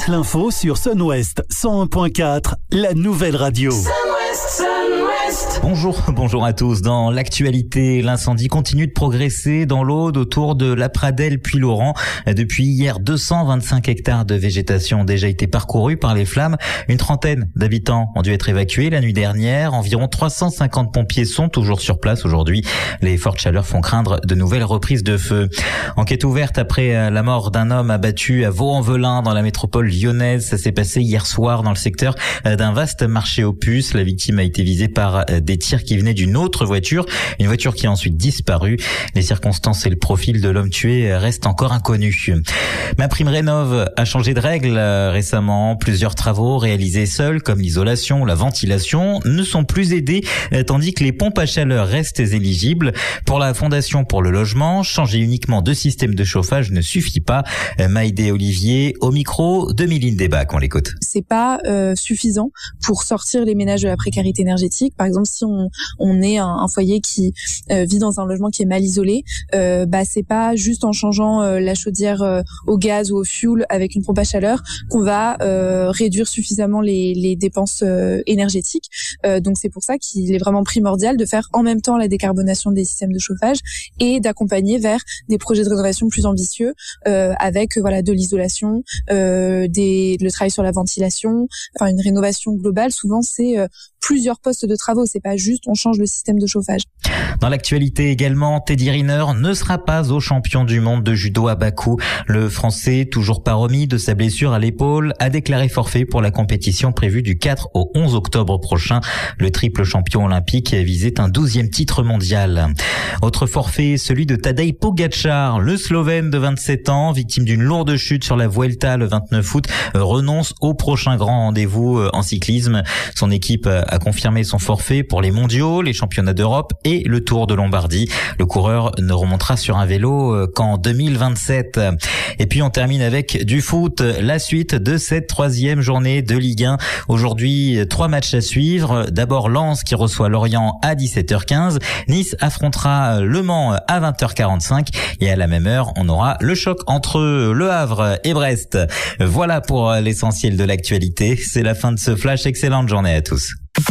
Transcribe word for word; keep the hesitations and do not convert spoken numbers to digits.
toute l'info sur Sun-Ouest cent un point quatre, la nouvelle radio. Sun-Ouest, Sun-Ouest. Bonjour, bonjour à tous. Dans l'actualité, l'incendie continue de progresser dans l'Aude autour de la Pradelle puis Laurent. Depuis hier, deux cent vingt-cinq hectares de végétation ont déjà été parcourus par les flammes. Une trentaine d'habitants ont dû être évacués la nuit dernière. Environ trois cent cinquante pompiers sont toujours sur place aujourd'hui. Les fortes chaleurs font craindre de nouvelles reprises de feu. Enquête ouverte après la mort d'un homme abattu à Vaux-en-Velin dans la métropole lyonnaise. Ça s'est passé hier soir dans le secteur d'un vaste marché aux puces. La victime a été visée par des tirs qui venaient d'une autre voiture, une voiture qui a ensuite disparu. Les circonstances et le profil de l'homme tué restent encore inconnus. MaPrimeRénov' a changé de règle récemment. Plusieurs travaux réalisés seuls, comme l'isolation, la ventilation, ne sont plus aidés, tandis que les pompes à chaleur restent éligibles. Pour la Fondation pour le logement, changer uniquement de système de chauffage ne suffit pas. Maïdé Olivier, au micro de Méline Desbacs, on l'écoute. C'est pas euh, suffisant pour sortir les ménages de la précarité énergétique. Par exemple, si on, on est un, un foyer qui euh, vit dans un logement qui est mal isolé, euh, bah c'est pas juste en changeant euh, la chaudière euh, au gaz ou au fioul avec une pompe à chaleur qu'on va euh, réduire suffisamment les, les dépenses euh, énergétiques. Euh, donc c'est pour ça qu'il est vraiment primordial de faire en même temps la décarbonation des systèmes de chauffage et d'accompagner vers des projets de rénovation plus ambitieux euh, avec voilà de l'isolation, euh, des le travail sur la ventilation, enfin une rénovation globale. Souvent c'est euh, plusieurs postes de travaux, c'est pas juste on change le système de chauffage. Dans l'actualité également, Teddy Riner ne sera pas au champion du monde de judo à Bakou. Le Français, toujours pas remis de sa blessure à l'épaule, a déclaré forfait pour la compétition prévue du quatre au onze octobre prochain. Le triple champion olympique visait un douzième titre mondial. Autre forfait, celui de Tadej Pogačar, le Slovène de vingt-sept ans, victime d'une lourde chute sur la Vuelta le vingt-neuf août, renonce au prochain grand rendez-vous en cyclisme. Son équipe a confirmé son forfait pour les mondiaux, les championnats d'Europe et le Tour de Lombardie. Le coureur ne remontera sur un vélo qu'en deux mille vingt-sept. Et puis on termine avec du foot, la suite de cette troisième journée de Ligue un. Aujourd'hui, trois matchs à suivre. D'abord Lens qui reçoit Lorient à dix-sept heures quinze. Nice affrontera Le Mans à vingt heures quarante-cinq. Et à la même heure, on aura le choc entre Le Havre et Brest. Voilà pour l'essentiel de l'actualité. C'est la fin de ce flash. Excellente journée à tous.